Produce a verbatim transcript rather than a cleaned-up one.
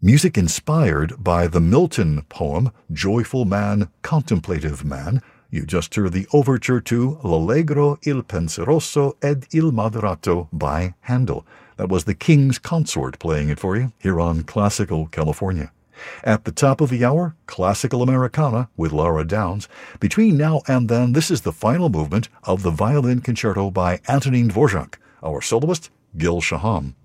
Music inspired by the Milton poem, Joyful Man, Contemplative Man. You just heard the overture to L'Allegro, il Penseroso ed il Moderato by Handel. That was the King's Consort playing it for you here on Classical California. At the top of the hour, Classical Americana with Laura Downs. Between now and then, this is the final movement of the Violin Concerto by Antonin Dvorak. Our soloist, Gil Shaham.